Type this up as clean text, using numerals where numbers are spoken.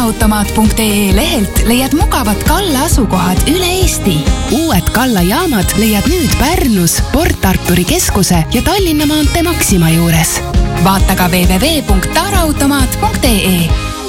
taraautomaat.ee lehelt leiad mugavad Kalla asukohad üle Eesti. Uued Kalla jaamad leiad nüüd Pärnus, Port Arturi keskuse ja Tallinna maantee Maxima juures. Vaata ka www.taraautomaat.ee.